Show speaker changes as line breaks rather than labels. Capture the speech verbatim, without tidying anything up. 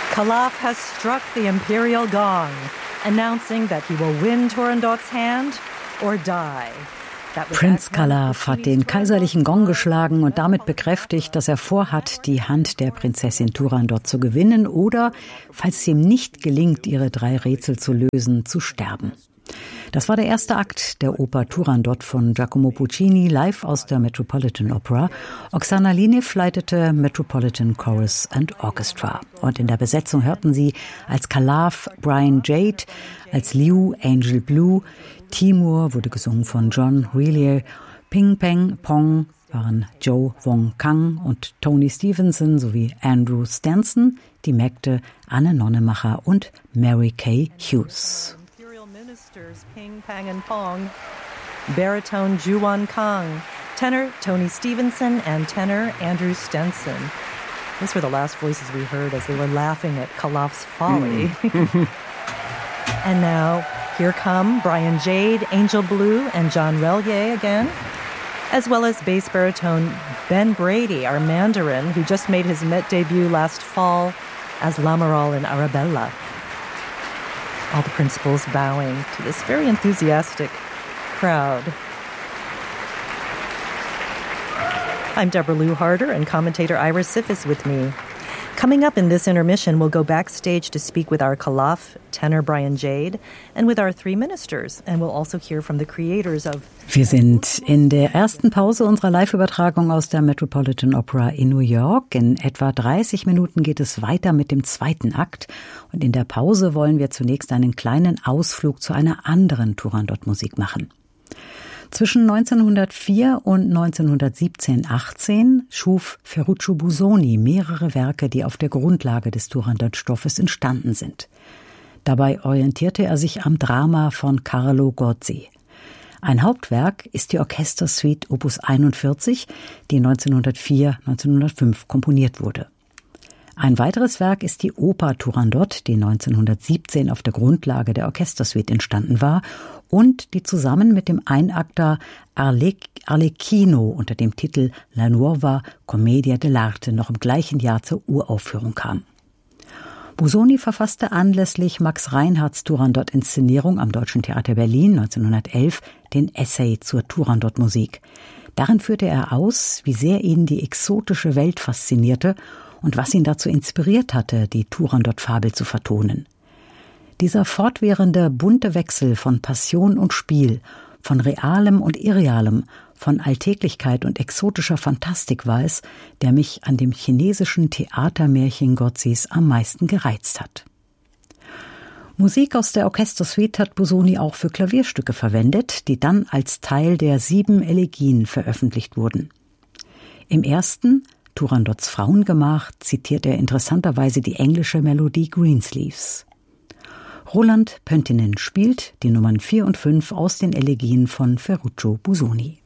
Calaf has struck the imperial gong, announcing that he will win Turandot's hand or die.
Prinz Calaf hat den kaiserlichen Gong geschlagen und damit bekräftigt, dass er vorhat, die Hand der Prinzessin Turandot zu gewinnen oder, falls es ihm nicht gelingt, ihre drei Rätsel zu lösen, zu sterben. Das war der erste Akt der Oper Turandot von Giacomo Puccini, live aus der Metropolitan Opera. Oksana Linev leitete Metropolitan Chorus and Orchestra. Und in der Besetzung hörten Sie als Calaf Brian Jade, als Liu Angel Blue, Timur wurde gesungen von John Relier, Ping Peng Pong waren Joe Wong Kang und Tony Stevenson sowie Andrew Stanson, die Mägde Anne Nonnemacher und Mary Kay Hughes.
Ping, Pang, and Pong, baritone Juwon Kang, tenor Tony Stevenson, and tenor Andrew Stenson. These were the last voices we heard as they were laughing at Calaf's folly. Mm. And now, here come Brian Jade, Angel Blue, and John Relier again, as well as bass baritone Ben Brady, our Mandarin, who just made his Met debut last fall as Lamoral in Arabella. All the principals bowing to this very enthusiastic crowd. I'm Deborah Lou Harder, and commentator Ira Siff is with me. Coming up in this intermission, we'll go backstage to speak with our Calaf tenor Brian Jade and with our three ministers. And we'll also hear from the creators of...
Wir sind in der ersten Pause unserer Live-Übertragung aus der Metropolitan Opera in New York. In etwa dreißig Minuten geht es weiter mit dem zweiten Akt. Und in der Pause wollen wir zunächst einen kleinen Ausflug zu einer anderen Turandot-Musik machen. Zwischen neunzehnhundertvier und neunzehnhundertsiebzehn achtzehn schuf Ferruccio Busoni mehrere Werke, die auf der Grundlage des Turandot-Stoffes entstanden sind. Dabei orientierte er sich am Drama von Carlo Gozzi. Ein Hauptwerk ist die Orchestersuite Opus einundvierzig, die neunzehnhundertvier bis neunzehnhundertfünf komponiert wurde. Ein weiteres Werk ist die Oper Turandot, die neunzehnhundertsiebzehn auf der Grundlage der Orchestersuite entstanden war und die zusammen mit dem Einakter Arlecchino unter dem Titel La Nuova Commedia dell'arte noch im gleichen Jahr zur Uraufführung kam. Busoni verfasste anlässlich Max Reinhardts Turandot-Inszenierung am Deutschen Theater Berlin neunzehnhundertelf den Essay zur Turandot-Musik. Darin führte er aus, wie sehr ihn die exotische Welt faszinierte und was ihn dazu inspiriert hatte, die Turandot-Fabel zu vertonen. Dieser fortwährende bunte Wechsel von Passion und Spiel, von Realem und Irrealem, von Alltäglichkeit und exotischer Fantastik war es, der mich an dem chinesischen Theatermärchen Gozzis am meisten gereizt hat. Musik aus der Orchestersuite hat Busoni auch für Klavierstücke verwendet, die dann als Teil der sieben Elegien veröffentlicht wurden. Im ersten, Turandots Frauengemach, zitiert er interessanterweise die englische Melodie Greensleeves. Roland Pöntinen spielt die Nummern vier und fünf aus den Elegien von Ferruccio Busoni.